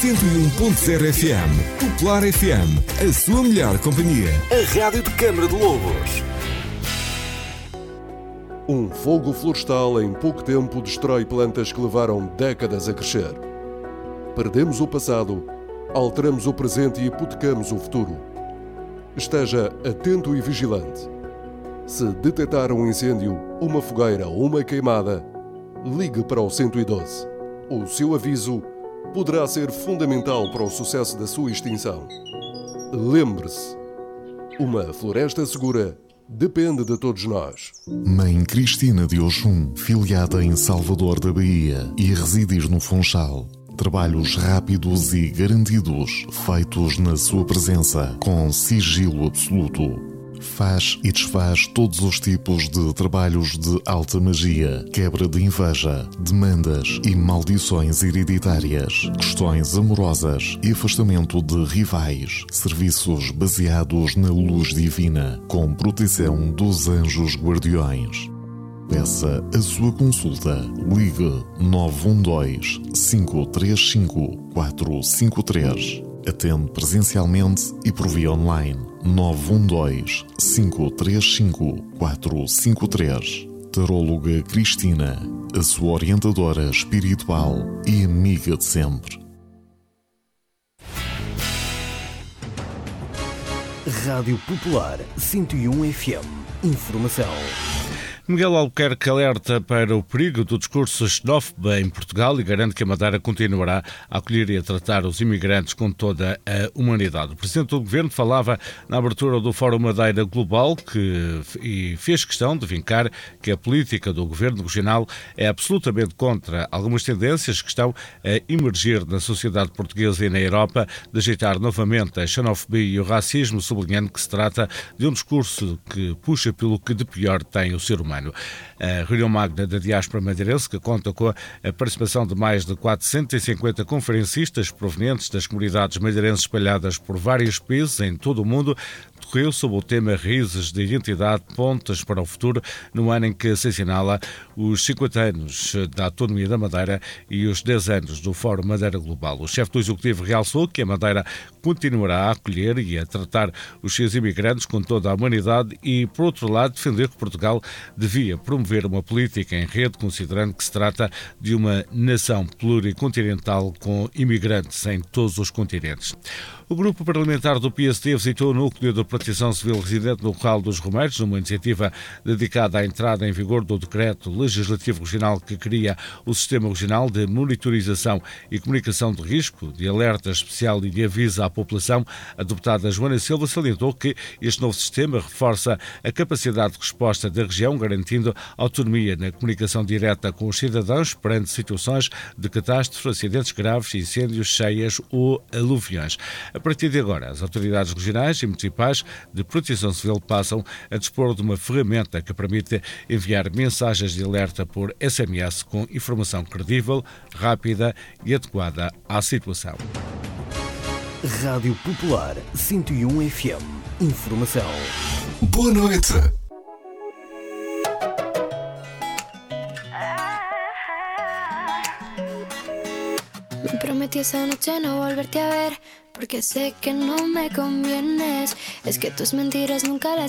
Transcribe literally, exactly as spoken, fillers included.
cento e um ponto zero F M. Popular F M, a sua melhor companhia. A rádio de Câmara de Lobos. Um fogo florestal em pouco tempo destrói plantas que levaram décadas a crescer. Perdemos o passado, alteramos o presente e hipotecamos o futuro. Esteja atento e vigilante. Se detectar um incêndio, uma fogueira ou uma queimada, ligue para o cento e doze. O seu aviso poderá ser fundamental para o sucesso da sua extinção. Lembre-se, uma floresta segura depende de todos nós. Mãe Cristina de Oxum, filiada em Salvador da Bahia e residir no Funchal. Trabalhos rápidos e garantidos, feitos na sua presença, com sigilo absoluto. Faz e desfaz todos os tipos de trabalhos de alta magia, quebra de inveja, demandas e maldições hereditárias, questões amorosas e afastamento de rivais, serviços baseados na luz divina, com proteção dos anjos guardiões. Peça a sua consulta. Ligue nove um dois, cinco três cinco, quatro cinco três. Atende presencialmente e por via online. nove um dois, cinco três cinco, quatro cinco três. Taróloga Cristina, a sua orientadora espiritual e amiga de sempre. Rádio Popular cento e um F M. Informação. Miguel Albuquerque alerta para o perigo do discurso xenófobo em Portugal e garante que a Madeira continuará a acolher e a tratar os imigrantes com toda a humanidade. O Presidente do Governo falava na abertura do Fórum Madeira Global que, e fez questão de vincar que a política do Governo regional é absolutamente contra algumas tendências que estão a emergir na sociedade portuguesa e na Europa, de ajeitar novamente a xenofobia e o racismo, sublinhando que se trata de um discurso que puxa pelo que de pior tem o ser humano. A reunião magna da diáspora madeirense, que conta com a participação de mais de quatrocentos e cinquenta conferencistas provenientes das comunidades madeirenses espalhadas por vários países em todo o mundo, decorreu sob o tema Raízes de Identidade, Pontas para o Futuro, no ano em que se assinala os cinquenta anos da autonomia da Madeira e os dez anos do Fórum Madeira Global. O chefe do Executivo realçou que a Madeira continuará a acolher e a tratar os seus imigrantes com toda a humanidade e, por outro lado, defender que Portugal devia promover uma política em rede, considerando que se trata de uma nação pluricontinental com imigrantes em todos os continentes. O grupo parlamentar do P S D visitou o núcleo de proteção civil residente no Corral dos Romeiros, numa iniciativa dedicada à entrada em vigor do decreto legislativo regional que cria o Sistema Regional de Monitorização e Comunicação de Risco, de alerta especial e de aviso à população. A deputada Joana Silva salientou que este novo sistema reforça a capacidade de resposta da região, garantindo autonomia na comunicação direta com os cidadãos perante situações de catástrofe, acidentes graves, incêndios, cheias ou aluviões. A partir de agora, as autoridades regionais e municipais de proteção civil passam a dispor de uma ferramenta que permite enviar mensagens de alerta por S M S com informação credível, rápida e adequada à situação. Rádio Popular cento e um F M. Informação. Boa noite. Me prometí esa noche no volverte a ver, porque sé que no me convienes. Es que tus mentiras nunca las